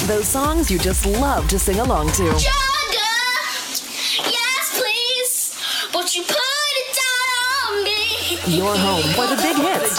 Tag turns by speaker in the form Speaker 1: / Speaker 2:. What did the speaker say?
Speaker 1: Those songs you just love to sing along to.
Speaker 2: Jogger, yes please, but you put it down on me.
Speaker 1: Your home for the big hits.